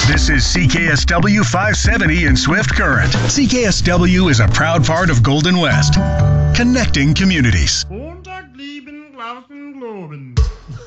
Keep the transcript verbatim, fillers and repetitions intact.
This is C K S W five seventy in Swift Current. C K S W is a proud part of Golden West, connecting communities. Montag, lieben, Glauben, Globen.